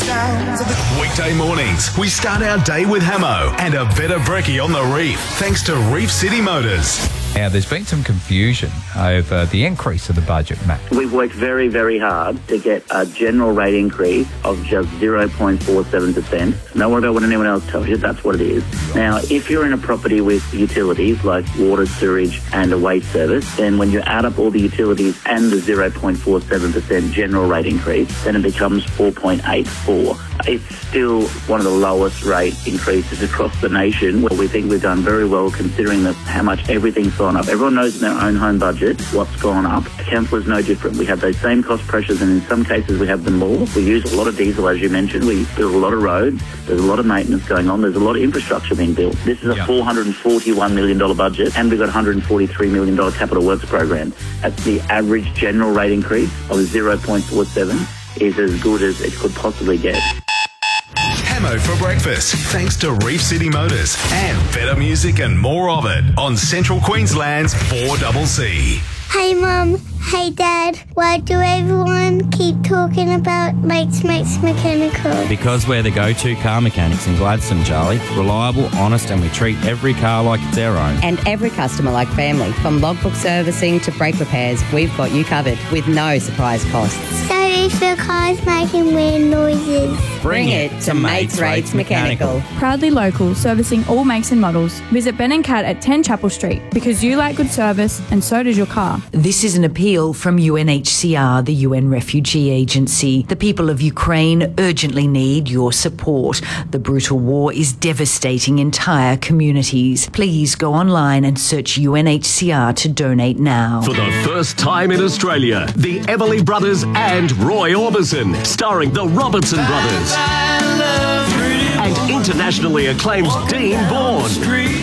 Weekday mornings, we start our day with Hamo and a better brekkie on the reef, thanks to Reef City Motors. Now, there's been some confusion over the increase of the budget, Matt. We've worked very, very hard to get a general rate increase of just 0.47%. Don't worry about what anyone else tells you, that's what it is. Now, if you're in a property with utilities like water, sewage and a waste service, then when you add up all the utilities and the 0.47% general rate increase, then it becomes 4.84. It's still one of the lowest rate increases across the nation. We think we've done very well considering how much everything's gone up. Everyone knows in their own home budget what's gone up. Council is no different. We have those same cost pressures, and in some cases we have them more. We use a lot of diesel, as you mentioned. We build a lot of roads. There's a lot of maintenance going on. There's a lot of infrastructure being built. This is a $441 million budget, and we've got a $143 million capital works program. At the average general rate increase of 0.47 is as good as it could possibly get. Hamo for breakfast, thanks to Reef City Motors and better music and more of it on Central Queensland's 4CC. Hey Mum, hey Dad, why do everyone keep talking about Mates Mechanical? Because we're the go-to car mechanics in Gladstone, Charlie. Reliable, honest, and we treat every car like it's our own. And every customer like family. From logbook servicing to brake repairs, we've got you covered with no surprise costs. So if your car's making weird noises, bring it to Mates Rates Mechanical. Proudly local, servicing all makes and models. Visit Ben and Kat at 10 Chapel Street because you like good service and so does your car. This is an appeal from UNHCR, the UN Refugee Agency. The people of Ukraine urgently need your support. The brutal war is devastating entire communities. Please go online and search UNHCR to donate now. For the first time in Australia, the Everly Brothers and Roy Orbison, starring the Robertson Brothers. And internationally acclaimed Dean Bourne.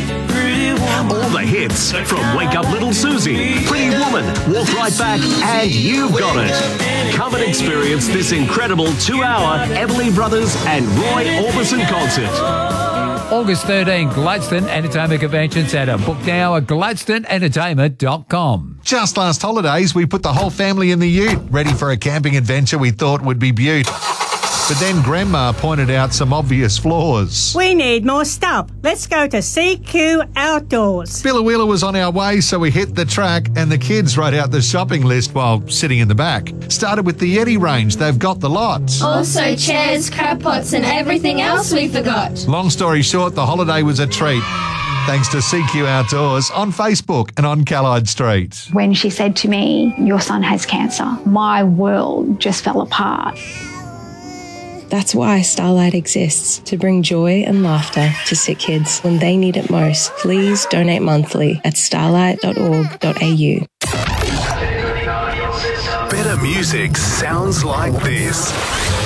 All the hits from Wake Up Little Susie, Pretty Woman, Walk Right Back, and You've Got It. Come and experience this incredible 2-hour Everly Brothers and Roy Orbison concert. August 13, Gladstone Entertainment Convention Centre. Book now at gladstone-entertainment.com. Just last holidays, we put the whole family in the ute, ready for a camping adventure we thought would be beaut. But then Grandma pointed out some obvious flaws. We need more stuff. Let's go to CQ Outdoors. Billawheeler was on our way, so we hit the track and the kids wrote out the shopping list while sitting in the back. Started with the Yeti range. They've got the lot. Also chairs, crab pots and everything else we forgot. Long story short, the holiday was a treat. Thanks to CQ Outdoors on Facebook and on Callide Street. When she said to me, "Your son has cancer," my world just fell apart. That's why Starlight exists, to bring joy and laughter to sick kids when they need it most. Please donate monthly at starlight.org.au. Better music sounds like this.